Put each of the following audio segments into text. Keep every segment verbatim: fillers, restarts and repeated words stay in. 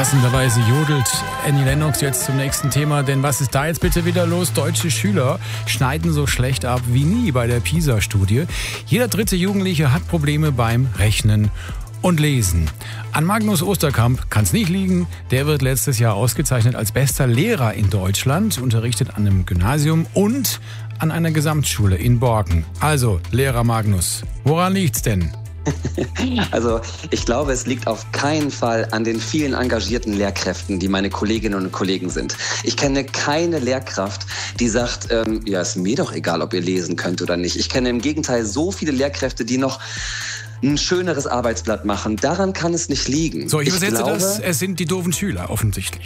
Passenderweise jodelt Annie Lennox jetzt zum nächsten Thema, denn was ist da jetzt bitte wieder los? Deutsche Schüler schneiden so schlecht ab wie nie bei der PISA-Studie. Jeder dritte Jugendliche hat Probleme beim Rechnen und Lesen. An Magnus Osterkamp kann es nicht liegen. Der wird letztes Jahr ausgezeichnet als bester Lehrer in Deutschland, unterrichtet an einem Gymnasium und an einer Gesamtschule in Borken. Also, Lehrer Magnus, woran liegt's denn? Also ich glaube, es liegt auf keinen Fall an den vielen engagierten Lehrkräften, die meine Kolleginnen und Kollegen sind. Ich kenne keine Lehrkraft, die sagt, ähm, ja, ist mir doch egal, ob ihr lesen könnt oder nicht. Ich kenne im Gegenteil so viele Lehrkräfte, die noch ein schöneres Arbeitsblatt machen. Daran kann es nicht liegen. So, ich übersetze glaube, das, es sind die doofen Schüler offensichtlich.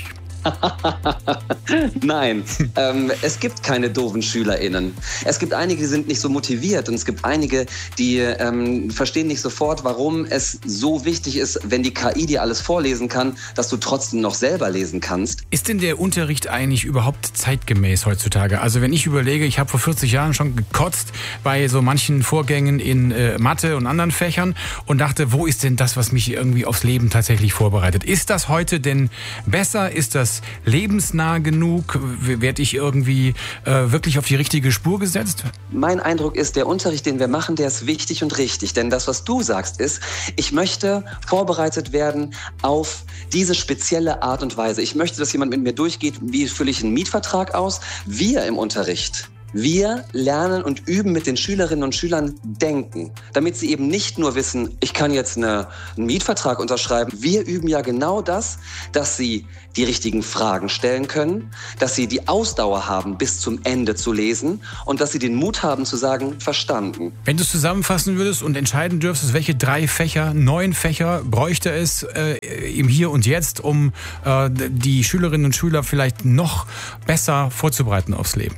Nein, ähm, es gibt keine doofen SchülerInnen. Es gibt einige, die sind nicht so motiviert und es gibt einige, die ähm, verstehen nicht sofort, warum es so wichtig ist, wenn die K I dir alles vorlesen kann, dass du trotzdem noch selber lesen kannst. Ist denn der Unterricht eigentlich überhaupt zeitgemäß heutzutage? Also wenn ich überlege, ich habe vor vierzig Jahren schon gekotzt bei so manchen Vorgängen in äh, Mathe und anderen Fächern und dachte, wo ist denn das, was mich irgendwie aufs Leben tatsächlich vorbereitet? Ist das heute denn besser? Ist das lebensnah genug? Werde ich irgendwie äh, wirklich auf die richtige Spur gesetzt? Mein Eindruck ist, der Unterricht, den wir machen, der ist wichtig und richtig. Denn das, was du sagst, ist, ich möchte vorbereitet werden auf diese spezielle Art und Weise. Ich möchte, dass jemand mit mir durchgeht, wie fülle ich einen Mietvertrag aus? Wir im Unterricht. Wir lernen und üben mit den Schülerinnen und Schülern denken, damit sie eben nicht nur wissen, ich kann jetzt eine, einen Mietvertrag unterschreiben. Wir üben ja genau das, dass sie die richtigen Fragen stellen können, dass sie die Ausdauer haben, bis zum Ende zu lesen und dass sie den Mut haben zu sagen, verstanden. Wenn du es zusammenfassen würdest und entscheiden dürftest, welche drei Fächer, neun Fächer bräuchte es äh, im Hier und Jetzt, um äh, die Schülerinnen und Schüler vielleicht noch besser vorzubereiten aufs Leben?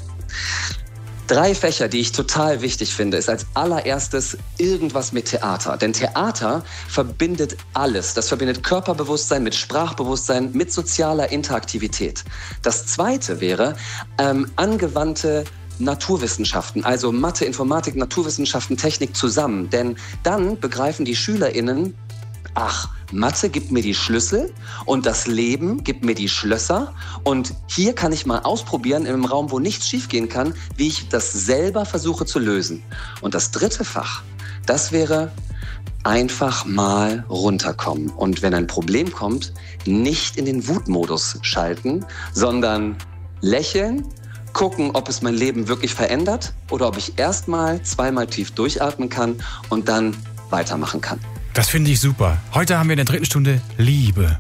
Drei Fächer, die ich total wichtig finde, ist als allererstes irgendwas mit Theater. Denn Theater verbindet alles. Das verbindet Körperbewusstsein mit Sprachbewusstsein, mit sozialer Interaktivität. Das zweite wäre ähm, angewandte Naturwissenschaften, also Mathe, Informatik, Naturwissenschaften, Technik zusammen. Denn dann begreifen die SchülerInnen, ach, Mathe gibt mir die Schlüssel und das Leben gibt mir die Schlösser. Und hier kann ich mal ausprobieren, in einem Raum, wo nichts schiefgehen kann, wie ich das selber versuche zu lösen. Und das dritte Fach, das wäre einfach mal runterkommen. Und wenn ein Problem kommt, nicht in den Wutmodus schalten, sondern lächeln, gucken, ob es mein Leben wirklich verändert oder ob ich erstmal zweimal tief durchatmen kann und dann weitermachen kann. Das finde ich super. Heute haben wir in der dritten Stunde Liebe.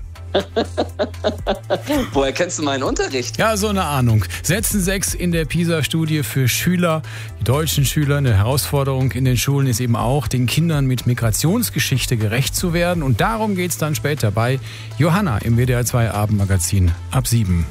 Woher kennst du meinen Unterricht? Ja, so eine Ahnung. Setzen sechs in der PISA-Studie für Schüler, die deutschen Schüler. Eine Herausforderung in den Schulen ist eben auch, den Kindern mit Migrationsgeschichte gerecht zu werden. Und darum geht es dann später bei Johanna im W D R zwei Abendmagazin ab sieben.